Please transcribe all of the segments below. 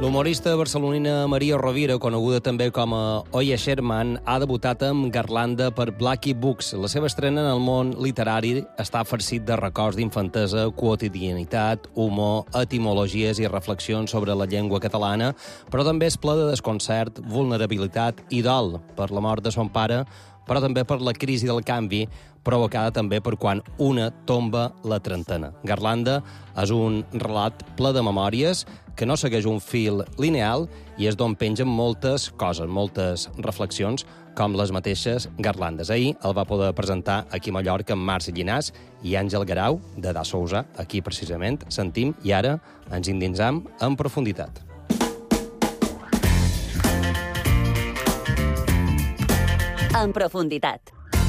L'humorista barcelonina Maria Rovira, coneguda també com a Oya Sherman, ha debutat amb Garlanda per Blackie Books. La seva estrena en el món literari està farcit de records d'infantesa, quotidianitat, humor, etimologies i reflexions sobre la llengua catalana, però també és ple de desconcert, vulnerabilitat i dol per la mort de son pare, però també per la crisi del canvi, provocada també per quan una tomba la trentena. Garlanda és un relat ple de memòries que no segueix un fil lineal i és d'on pengen moltes coses, moltes reflexions, com les mateixes garlandes. Ahir el va poder presentar aquí a Mallorca amb Marc Llinàs i Àngel Garau, de Da Sousa, aquí precisament, sentim, i ara ens endinsam en profunditat. En profunditat.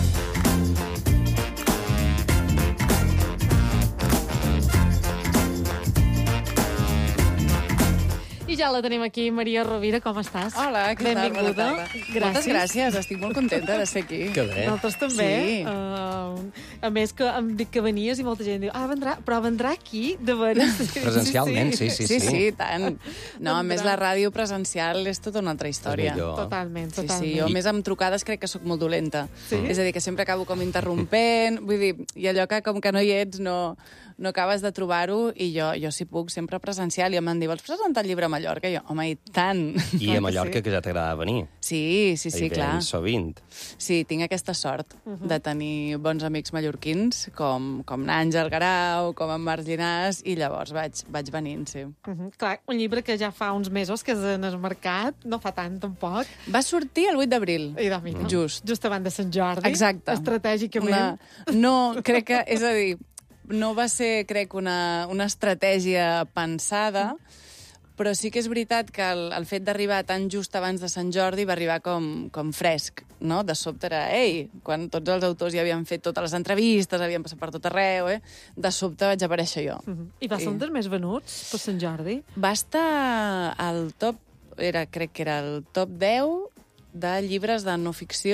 I ja la tenim aquí, Maria Rovira, com estàs? Hola, què tal? Benvinguda. Gràcies. Moltes gràcies, estic molt contenta de ser aquí. Que bé. Nosaltres també. Sí. A més, que em dic que venies i molta gent diu, però vendrà aquí, de veres? Presencialment, sí. Sí, tant. No, a més, la ràdio presencial és tota una altra història. Totalment. Sí, jo més amb trucades crec que sóc molt dolenta. Sí? És a dir, que sempre acabo com interrompent, vull dir, i allò que com que no hi ets no acabes de trobar-ho, i jo si puc, sempre presencial, i em van dir, vols presentar el llibre a Mallorca? I jo, home, i tant! I a Mallorca, que ja t'agrada venir. Sí, clar. Sovint. Sí, tinc aquesta sort de tenir bons amics mallorquins, com n'Àngel Garau, com en Marc Llinàs, i llavors vaig venint, sí. Clar, un llibre que ja fa uns mesos que és en el mercat, no fa tant, tampoc. Va sortir el 8 d'abril. I de mira, just abans de Sant Jordi. Exacte. Estratègicament. No, crec que, és a dir, no va ser, crec, una estratègia pensada, però sí que és veritat que el fet d'arribar tan just abans de Sant Jordi va arribar com fresc, no? De sobte era, quan tots els autors ja havien fet totes les entrevistes, havien passat per tot arreu, de sobte vaig aparèixer jo. I va ser un dels més venuts per Sant Jordi? Va estar al top, crec que era el top 10 de llibres de no ficció